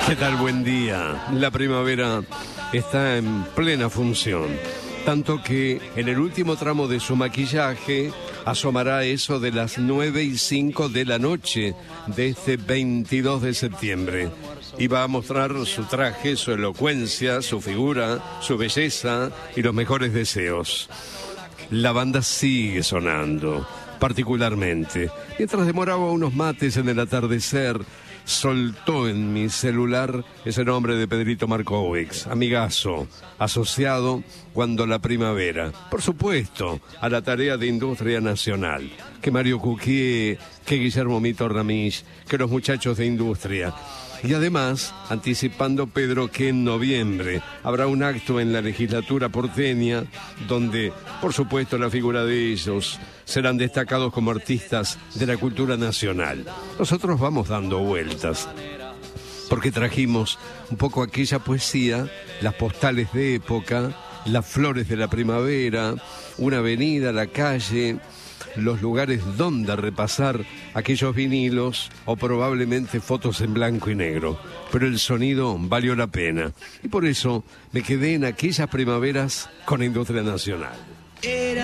¿Qué tal? Buen día. La primavera está en plena función, tanto que en el último tramo de su maquillaje asomará eso de las 9:05 de la noche de este 22 de septiembre. Y va a mostrar su traje, su elocuencia, su figura, su belleza y los mejores deseos. La banda sigue sonando, particularmente. Mientras demoraba unos mates en el atardecer, soltó en mi celular ese nombre de Pedrito Markowicz, amigazo, asociado cuando la primavera. Por supuesto, a la tarea de industria nacional. Que Mario Cuquier, que Guillermo Mito Ramich, que los muchachos de industria. Y además, anticipando Pedro que en noviembre habrá un acto en la legislatura porteña donde, por supuesto, la figura de ellos serán destacados como artistas de la cultura nacional. Nosotros vamos dando vueltas porque trajimos un poco aquella poesía, las postales de época, las flores de la primavera, una avenida, la calle, los lugares donde repasar aquellos vinilos o probablemente fotos en blanco y negro. Pero el sonido valió la pena y por eso me quedé en aquellas primaveras con la industria nacional.